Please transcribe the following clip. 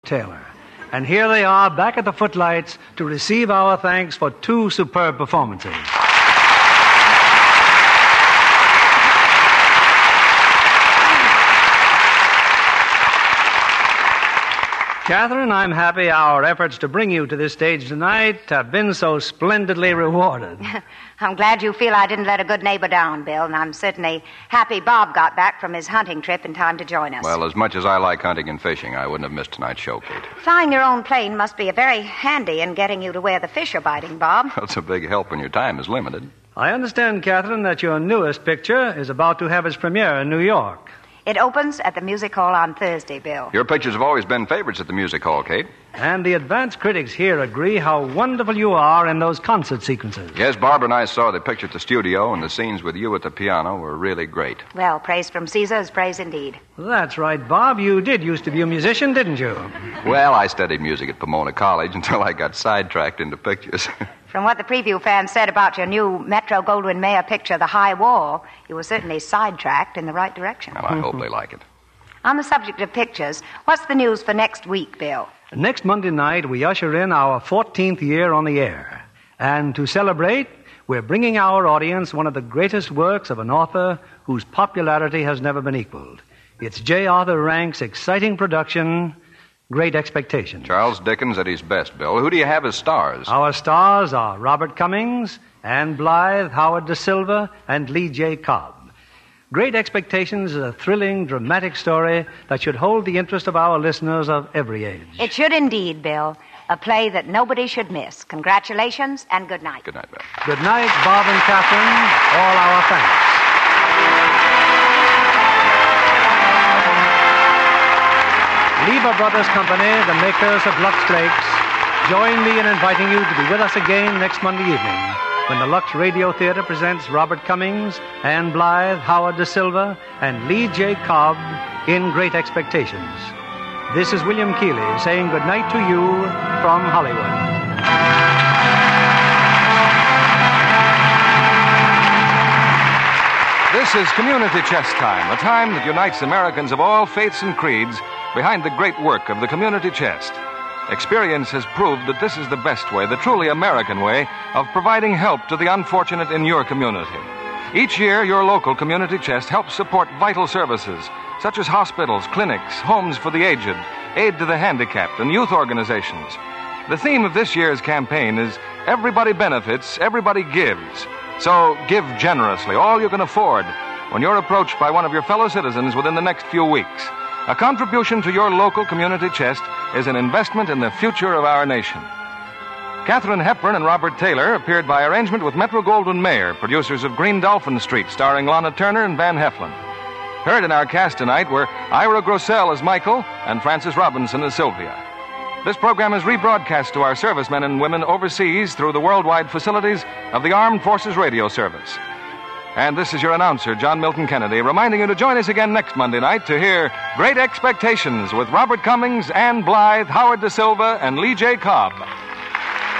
Taylor. And here they are back at the Footlights to receive our thanks for two superb performances. Catherine, I'm happy our efforts to bring you to this stage tonight have been so splendidly rewarded. I'm glad you feel I didn't let a good neighbor down, Bill, and I'm certainly happy Bob got back from his hunting trip in time to join us. Well, as much as I like hunting and fishing, I wouldn't have missed tonight's show, Kate. Flying your own plane must be very handy in getting you to where the fish are biting, Bob. Well, it's a big help when your time is limited. I understand, Catherine, that your newest picture is about to have its premiere in New York. It opens at the Music Hall on Thursday, Bill. Your pictures have always been favorites at the Music Hall, Kate. And the advanced critics here agree how wonderful you are in those concert sequences. Yes, Barbara and I saw the picture at the studio, and the scenes with you at the piano were really great. Well, praise from Caesar is praise indeed. That's right, Bob. You did used to be a musician, didn't you? Well, I studied music at Pomona College until I got sidetracked into pictures. From what the preview fans said about your new Metro-Goldwyn-Mayer picture, The High Wall, you were certainly sidetracked in the right direction. Well, I hope they like it. On the subject of pictures, what's the news for next week, Bill? Next Monday night, we usher in our 14th year on the air. And to celebrate, we're bringing our audience one of the greatest works of an author whose popularity has never been equaled. It's J. Arthur Rank's exciting production, Great Expectations. Charles Dickens at his best, Bill. Who do you have as stars? Our stars are Robert Cummings, Anne Blythe, Howard Da Silva, and Lee J. Cobb. Great Expectations is a thrilling, dramatic story that should hold the interest of our listeners of every age. It should indeed, Bill. A play that nobody should miss. Congratulations and good night. Good night, Bill. Good night, Bob and Catherine. All our thanks. Lieber Brothers Company, the makers of Lux Flakes, join me in inviting you to be with us again next Monday evening when the Lux Radio Theater presents Robert Cummings, Anne Blythe, Howard Da Silva, and Lee J. Cobb in Great Expectations. This is William Keighley saying good night to you from Hollywood. This is Community Chest Time, a time that unites Americans of all faiths and creeds behind the great work of the Community Chest. Experience has proved that this is the best way, the truly American way, of providing help to the unfortunate in your community. Each year, your local Community Chest helps support vital services, such as hospitals, clinics, homes for the aged, aid to the handicapped, and youth organizations. The theme of this year's campaign is Everybody Benefits, Everybody Gives. So give generously, all you can afford, when you're approached by one of your fellow citizens within the next few weeks. A contribution to your local Community Chest is an investment in the future of our nation. Katharine Hepburn and Robert Taylor appeared by arrangement with Metro-Goldwyn-Mayer, producers of Green Dolphin Street, starring Lana Turner and Van Heflin. Heard in our cast tonight were Ira Grossell as Michael and Frances Robinson as Sylvia. This program is rebroadcast to our servicemen and women overseas through the worldwide facilities of the Armed Forces Radio Service. And this is your announcer, John Milton Kennedy, reminding you to join us again next Monday night to hear Great Expectations with Robert Cummings, Anne Blythe, Howard Da Silva, and Lee J. Cobb.